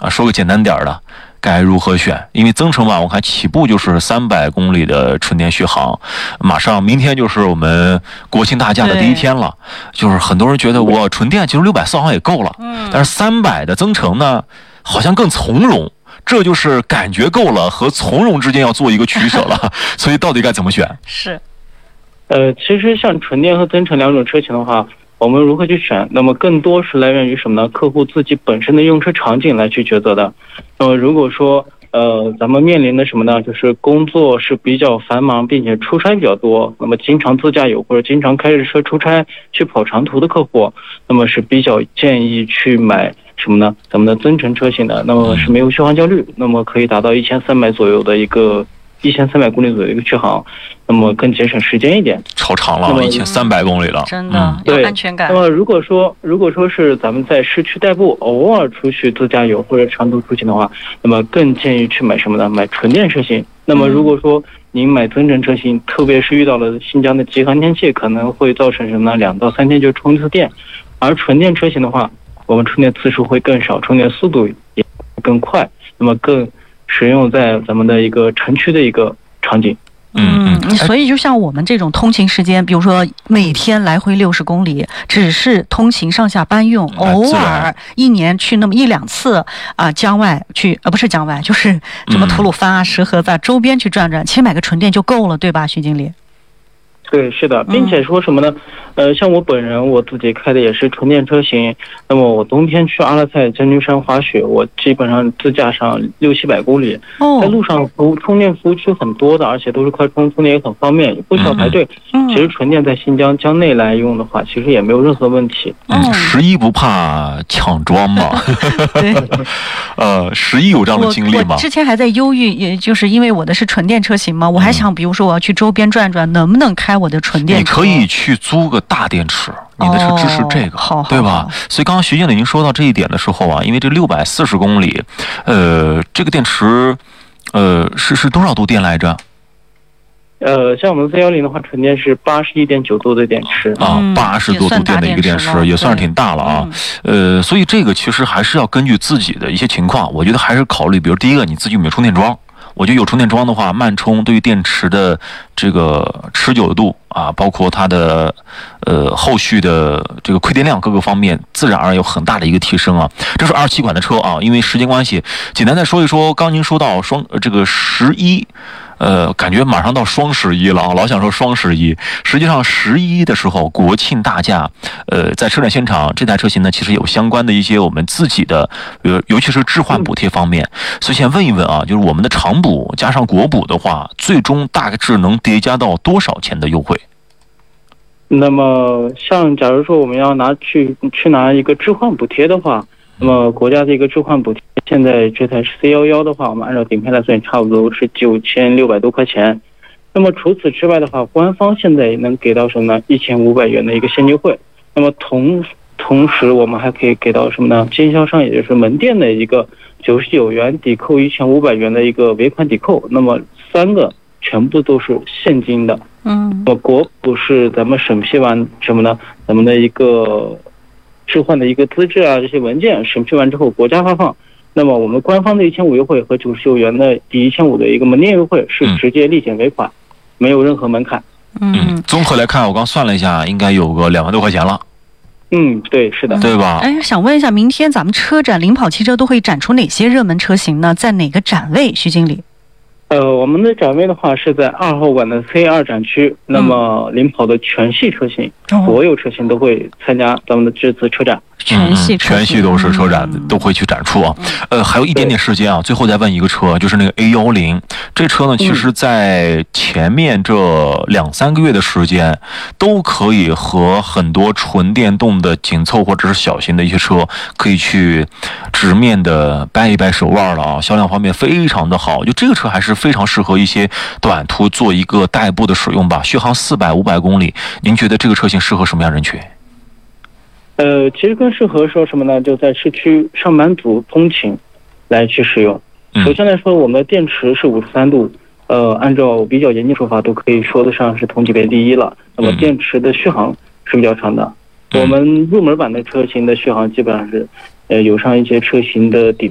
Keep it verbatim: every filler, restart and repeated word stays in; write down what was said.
啊，说个简单点的。该如何选？因为增程吧，我看起步就是三百公里的纯电续航，马上明天就是我们国庆大假的第一天了。就是很多人觉得我纯电其实六百四好像也够了，嗯，但是三百的增程呢，好像更从容。这就是感觉够了和从容之间要做一个取舍了。所以到底该怎么选？ 是， 呃，其实像纯电和增程两种车型的话，我们如何去选？那么更多是来源于什么呢？客户自己本身的用车场景来去抉择的。那么如果说呃咱们面临的什么呢？就是工作是比较繁忙，并且出差比较多，那么经常自驾游或者经常开着车出差去跑长途的客户，那么是比较建议去买什么呢？咱们的增程车型的，那么是没有续航焦虑，那么可以达到一千三百左右的一个。一千三百公里左右的一个续航，那么更节省时间一点。 超长了，一千三百公里了， 真的有安全感。 那么如果说如果说是咱们在市区代步，偶尔出去自驾游或者长途出行的话，那么更建议去买什么呢？买纯电车型。那么如果说您买增程车型，特别是遇到了新疆的极寒天气，可能会造成什么呢？两到三天就充一次电。而纯电车型的话，我们充电次数会更少，充电速度也更快，那么更使用在咱们的一个城区的一个场景。 嗯，所以就像我们这种通勤时间，比如说每天来回六十公里，只是通勤上下班用，偶尔一年去那么一两次啊，疆外去呃不是疆外，就是什么吐鲁番啊、石河子啊周边去转转，其实买个纯电就够了，对吧，徐经理？ 对，是的，并且说什么呢？呃，像我本人，我自己开的也是纯电车型。那么我冬天去阿勒泰将军山滑雪，我基本上自驾上六七百公里，在路上服充电服务区很多的，而且都是快充，充电也很方便，也不需要排队。其实纯电在新疆疆内来用的话，其实也没有任何问题。 嗯，十一不怕抢装嘛。 对， 呃，十一有这样的经历吗？ 我之前还在忧郁，也就是因为我的是纯电车型嘛，我还想，比如说我要去周边转转，能不能开我的纯电车？ 你可以去租个大电池，你的是支持这个， 哦、 对吧？所以刚刚徐经理您说到这一点的时候啊，因为这六百四十公里，呃，这个电池，呃，是是多少度电来着？ 呃，像我们 Z 一零的话，纯电是八十一点九度的电池啊，八十多度电的一个电池，也算是挺大了啊。呃，所以这个其实还是要根据自己的一些情况，我觉得还是考虑，比如第一个，你自己有没有充电桩。我觉得有充电桩的话，慢充对于电池的这个持久度啊，包括它的呃后续的这个亏电量各个方面，自然而然有很大的一个提升啊。这是二七款的车啊，因为时间关系，简单再说一说。刚您说到双这个十一。呃，感觉马上到双十一了啊，老想说双十一。实际上十一的时候，国庆大假，呃，在车展现场，这台车型呢，其实有相关的一些我们自己的，呃，尤其是置换补贴方面。所以先问一问啊，就是我们的长补加上国补的话，最终大致能叠加到多少钱的优惠？ 那么，像假如说我们要拿去去拿一个置换补贴的话。那么国家的一个置换补贴，现在这台 C 一一的话，我们按照顶配来算，差不多是九千六百多块钱。那么除此之外的话，官方现在能给到什么呢？一千五百元的一个现金惠。那么同同时，我们还可以给到什么呢？经销商也就是门店的一个九十九元抵扣一千五百元的一个尾款抵扣。那么三个全部都是现金的。 嗯。 那么国补是咱们审批完什么呢？咱们的一个。置换的一个资质啊，这些文件审批完之后，国家发放。那么我们官方的一千五优惠和九十九元的抵一千五的一个门店优惠是直接立减尾款，嗯、没有任何门槛。 嗯，综合来看，我刚算了一下，应该有个两万多块钱了。 嗯，对，是的， 对吧？ 哎，想问一下，明天咱们车展领跑汽车都会展出哪些热门车型呢？在哪个展位？徐经理？ 呃，我们的展位的话是在二号馆的 C 二 展区，那么领跑的全系车型，嗯、所有车型都会参加咱们的这次车展。 全系车型、 嗯、全系都是车展、嗯、都会去展出啊。呃，还有一点点时间啊，最后再问一个车，就是那个 A 一零，这车呢，其实在前面这两三个月的时间，都可以和很多纯电动的紧凑或者是小型的一些车，可以去直面的掰一掰手腕了啊，销量方面非常的好。就这个车还是非常适合一些短途做一个代步的使用吧，续航四百、五百公里，您觉得这个车型适合什么样人群？ 呃，其实更适合说什么呢？就在市区上班族通勤来去使用。首先来说，我们的电池是五十三度，呃，按照比较严谨说法，都可以说得上是同级别第一了。那么电池的续航是比较长的，我们入门版的车型的续航基本上是，呃，有上一些车型的底。